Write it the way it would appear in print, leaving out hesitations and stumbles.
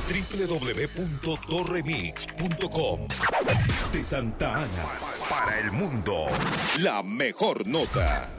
www.torremix.com. De Santa Ana para el mundo, la mejor nota.